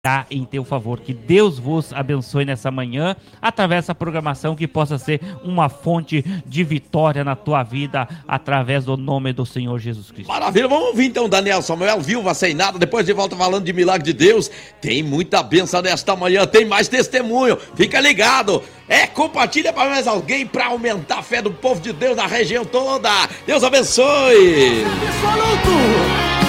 em teu favor. Que Deus vos abençoe nessa manhã, através dessa programação, que possa ser uma fonte de vitória na tua vida, através do nome do Senhor Jesus Cristo. Maravilha, vamos ouvir então Daniel Samuel, Viúva Sem Nada, depois de volta falando de milagre de Deus. Tem muita bênção nesta manhã, tem mais testemunho, fica ligado. Compartilha para mais alguém, para aumentar a fé do povo de Deus na região toda. Deus abençoe. Absoluto.